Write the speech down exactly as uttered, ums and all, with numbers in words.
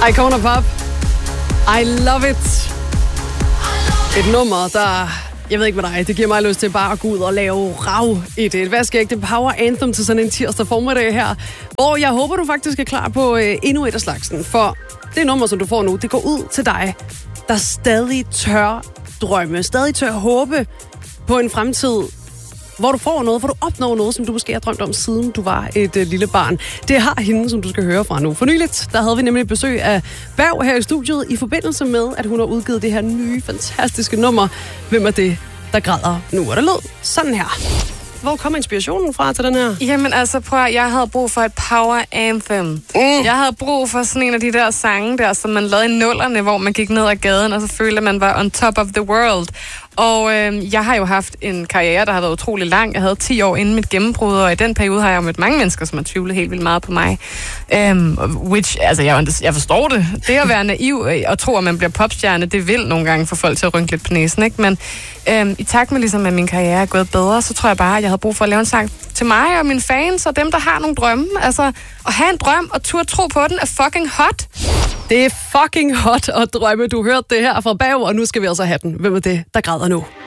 Icona Pop. I love it. Et nummer, der... Jeg ved ikke med dig, det giver mig lyst til bare at gå ud og lave rav i det. Et vaskeægte power anthem til sådan en tirsdag formiddag her, hvor jeg håber, du faktisk er klar på øh, endnu et af slagsen. For det nummer, som du får nu, det går ud til dig, der stadig tør drømme, stadig tør håbe på en fremtid, hvor du får noget, hvor du opnår noget, som du måske har drømt om, siden du var et øh, lille barn. Det har hende, som du skal høre fra nu. For nyligt, der havde vi nemlig besøg af Berg her i studiet, i forbindelse med, at hun har udgivet det her nye, fantastiske nummer. Hvem er det, der græder nu? Og det lød sådan her. Hvor kommer inspirationen fra til den her? Jamen altså, prøv at, jeg havde brug for et power anthem. Mm. Jeg havde brug for sådan en af de der sange der, som man lavede i nullerne, hvor man gik ned ad gaden, og så følte man var on top of the world. Og øh, jeg har jo haft en karriere, der har været utrolig lang. Jeg havde ti år inden mit gennembrud, og i den periode har jeg jo mødt mange mennesker, som har tvivlet helt vildt meget på mig. Um, which, altså, jeg, jeg forstår det. Det at være naiv og tro, at man bliver popstjerne, det vil nogle gange få folk til at rynke lidt på næsen, ikke? Men um, i takt med, ligesom, at min karriere er gået bedre, så tror jeg bare, at jeg havde brug for at lave en sang til mig og mine fans, og dem, der har nogle drømme. Altså, at have en drøm og turde tro på den er fucking hot. Det er fucking hot at drømme. Du hørte det her fra Berg, og nu skal vi altså have den. Hvem er det, der græder nu?